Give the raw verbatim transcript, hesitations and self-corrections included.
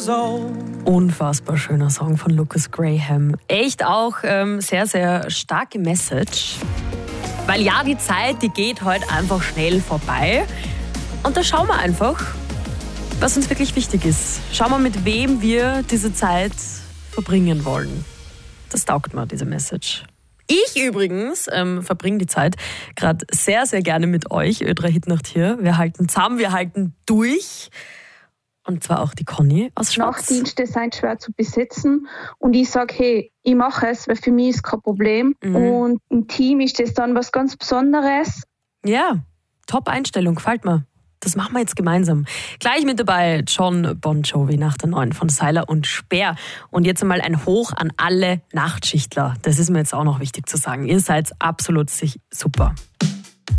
years old. Unfassbar schöner Song von Lucas Graham. Echt auch ähm, sehr, sehr starke Message. Weil ja, die Zeit, die geht heute einfach schnell vorbei. Und da schauen wir einfach, was uns wirklich wichtig ist. Schauen wir, mit wem wir diese Zeit verbringen wollen. Das taugt mir, diese Message. Ich übrigens ähm, verbringe die Zeit gerade sehr, sehr gerne mit euch. Ö drei Hitnacht hier. Wir halten zusammen, wir halten durch. Und zwar auch die Conny aus Schwarz. Nachtdienste sind schwer zu besetzen und ich sage, hey, ich mache es, weil für mich ist kein Problem. Mhm. Und im Team ist das dann was ganz Besonderes. Ja, Top-Einstellung, gefällt mir. Das machen wir jetzt gemeinsam. Gleich mit dabei John Bon Jovi nach der neuen von Seiler und Speer. Und jetzt einmal ein Hoch an alle Nachtschichtler. Das ist mir jetzt auch noch wichtig zu sagen. Ihr seid absolut super.